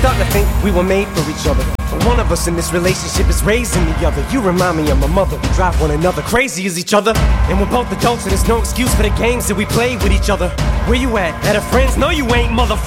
starting to think we were made for each other. But one of us in this relationship is raising the other. You remind me of my mother. We drive one another crazy as each other. And we're both adults and there's no excuse for the games that we play with each other. Where you at? At a friend's? No you ain't, motherfucker.